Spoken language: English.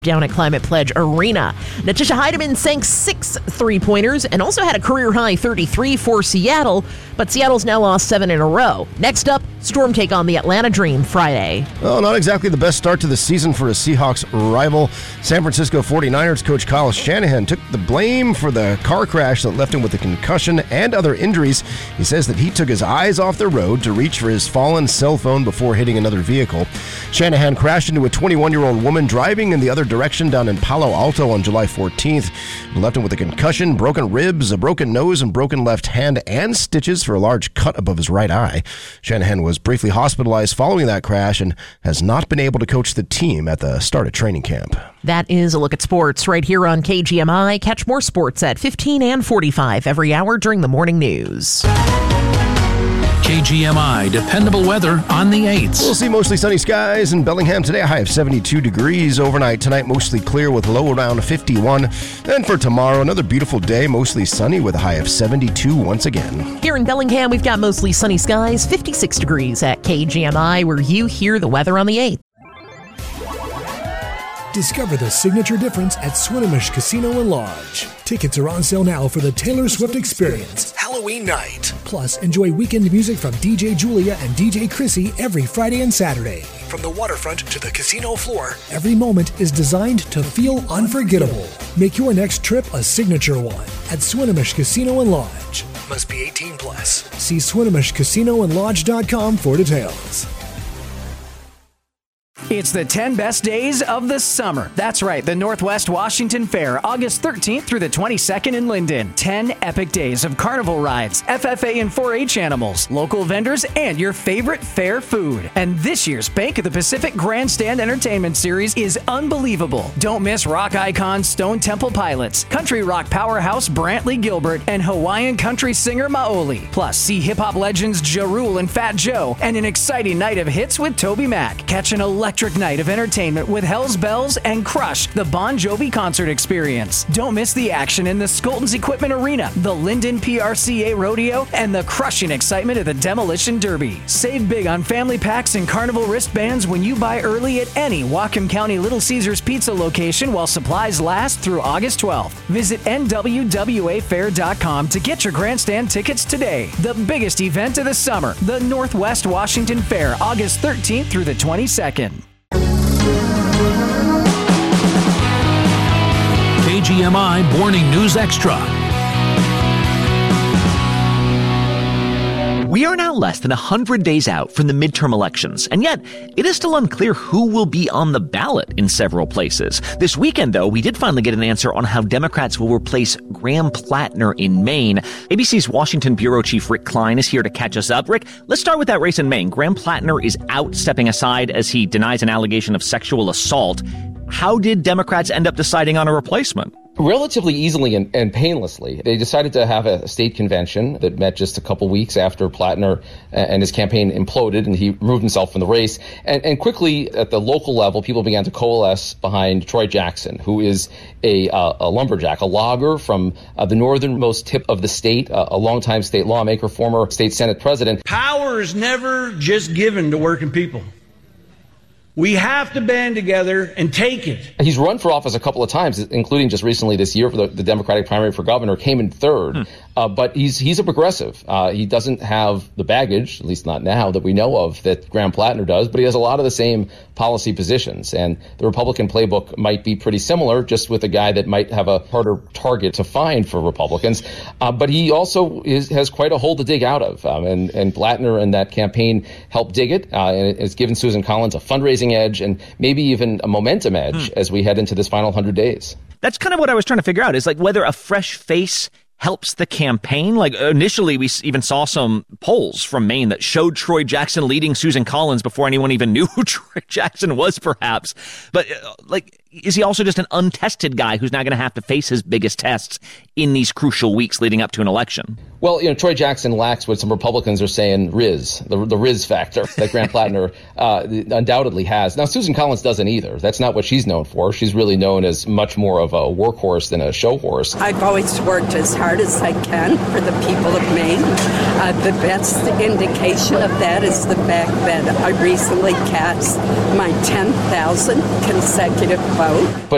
down at Climate Pledge Arena. Natisha Heidemann sank 6 3-pointers and also had a career-high 33 for Seattle, but Seattle's now lost 7 in a row. Next up, Storm take on the Atlanta Dream Friday. Well, not exactly the best start to the season for a Seahawks rival. San Francisco 49ers coach Kyle Shanahan took the blame for the car crash that left him with a concussion and other injuries. He says that he took his eyes off the road to reach for his fallen cell phone before hitting another vehicle. Shanahan crashed into a 21-year-old woman driving in the other direction down in Palo Alto on July 14th. It left him with a concussion, broken ribs, a broken nose, and broken left hand, and stitches for a large cut above his right eye. Shanahan was briefly hospitalized following that crash and has not been able to coach the team at the start of training camp. That is a look at sports right here on KGMI. Catch more sports at 15 and 45 every hour during the morning news. KGMI dependable weather on the 8s. We'll see mostly sunny skies in Bellingham today. A high of 72 degrees overnight. Tonight, mostly clear with low around 51. And for tomorrow, another beautiful day, mostly sunny with a high of 72 once again. Here in Bellingham, we've got mostly sunny skies, 56 degrees at KGMI, where you hear the weather on the 8th. Discover the signature difference at Swinomish Casino and Lodge. Tickets are on sale now for the Taylor Swift Experience, Halloween night. Plus, enjoy weekend music from DJ Julia and DJ Chrissy every Friday and Saturday. From the waterfront to the casino floor, every moment is designed to feel unforgettable. Make your next trip a signature one at Swinomish Casino and Lodge. Must be 18 plus. See SwinomishCasinoandLodge.com for details. It's the 10 best days of the summer. That's right, the Northwest Washington Fair, August 13th through the 22nd in Linden. 10 epic days of carnival rides, FFA and 4-H animals, local vendors, and your favorite fair food. And this year's Bank of the Pacific Grandstand Entertainment Series is unbelievable. Don't miss rock icons Stone Temple Pilots, country rock powerhouse Brantley Gilbert, and Hawaiian country singer Maoli. Plus, see hip-hop legends Ja Rule and Fat Joe, and an exciting night of hits with Toby Mac. Catch an electric night of entertainment with Hell's Bells and Crush, the Bon Jovi concert experience. Don't miss the action in the Skoltons Equipment Arena, the Linden PRCA Rodeo, and the crushing excitement of the Demolition Derby. Save big on family packs and carnival wristbands when you buy early at any Whatcom County Little Caesars Pizza location while supplies last through August 12th. Visit NWWAfair.com to get your grandstand tickets today. The biggest event of the summer, the Northwest Washington Fair, August 13th through the 22nd. KGMI Morning News Extra. We are now less than 100 days out from the midterm elections, and yet it is still unclear who will be on the ballot in several places. This weekend, though, we did finally get an answer on how Democrats will replace Graham Plattner in Maine. ABC's Washington bureau chief Rick Klein is here to catch us up. Rick, let's start with that race in Maine. Graham Plattner is out, stepping aside as he denies an allegation of sexual assault. How did Democrats end up deciding on a replacement? Relatively easily and painlessly. They decided to have a state convention that met just a couple weeks after Plattner and his campaign imploded and he removed himself from the race. And quickly at the local level, people began to coalesce behind Troy Jackson, who is a lumberjack, a logger from the northernmost tip of the state, a longtime state lawmaker, former state Senate president. Power is never just given to working people. We have to band together and take it. He's run for office a couple of times, including just recently this year for the Democratic primary for governor, came in third. But he's a progressive. He doesn't have the baggage, at least not now, that we know of that Graham Plattner does, but he has a lot of the same policy positions. And the Republican playbook might be pretty similar, just with a guy that might have a harder target to find for Republicans. But he also has quite a hole to dig out of. And Plattner and that campaign helped dig it. And it's given Susan Collins a fundraising edge and maybe even a momentum edge as we head into this final 100 days. That's kind of what I was trying to figure out, is like whether a fresh face helps the campaign. Like initially, we even saw some polls from Maine that showed Troy Jackson leading Susan Collins before anyone even knew who Troy Jackson was, perhaps. But is he also just an untested guy who's now going to have to face his biggest tests in these crucial weeks leading up to an election? Well, Troy Jackson lacks what some Republicans are saying Riz, the Riz factor that Graham Plattner undoubtedly has. Now, Susan Collins doesn't either. That's not what she's known for. She's really known as much more of a workhorse than a show horse. I've always worked as hard as I can for the people of Maine. The best indication of that is the fact that I recently cast my 10,000th consecutive vote. But